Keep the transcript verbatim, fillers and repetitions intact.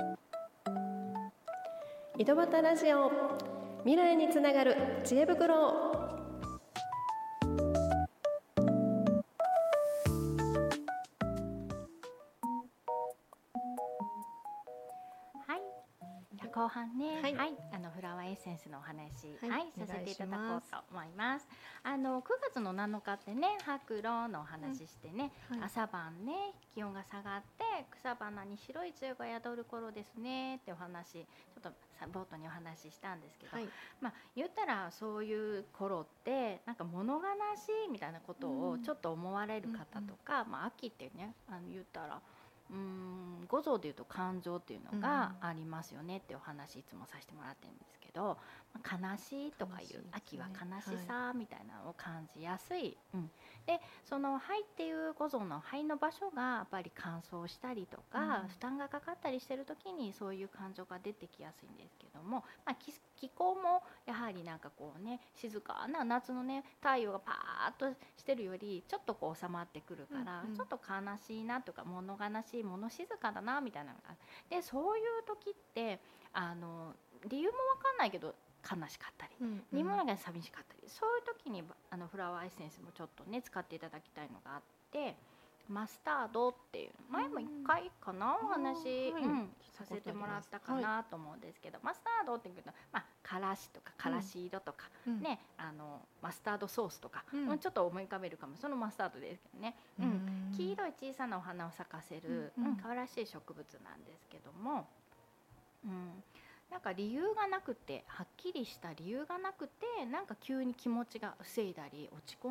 井戸端ラジオ、未来につながる知恵袋。 後半ね、 はい、 はい、あのフラワーエッセンスのお話、 はいはい、させていただこうと思います。あのくがつのなのかってね、白露のお話してね、うんはい、朝晩ね気温が下がって草花に白い露が宿る頃ですねってお話、ちょっとさ冒頭にお話ししたんですけど、はい、まあ言ったらそういう頃ってなんか物悲しいみたいなことをちょっと思われる方とか、うん、まあ秋ってね、あの言ったらうーん五臓でいうと感情っていうのがありますよねってお話いつもさせてもらってるんですけど、悲しいとかいう、ね、秋は悲しさみたいなのを感じやすい、うん、でその肺っていう五臓の肺の場所がやっぱり乾燥したりとか、うん、負担がかかったりしてる時にそういう感情が出てきやすいんですけども、まあ、気, 気候もやはりなんかこうね静かな夏のね太陽がパーッとしてるよりちょっとこう収まってくるから、うんうん、ちょっと悲しいなとか物悲しい物静かだなみたいなのがでそういう時ってあの理由も分かんないけど悲しかったり、うんうん、理由もなんか寂しかったり、そういう時にあのフラワーエッセンスもちょっとね使っていただきたいのがあって、マスタードっていう前もいっかいかな、うん、お話、はいうん、させてもらったかなと思うんですけど、はい、マスタードっていうと、まあ、からしとかからし色とか、うんね、あのマスタードソースとか、うん、ちょっと思い浮かべるかもそのマスタードですけどね、うん、黄色い小さなお花を咲かせる、うんうん、可愛らしい植物なんですけども、うん、なんか理由がなくてはっきりした理由がなくてなんか急に気持ちが防いだり落ち込ん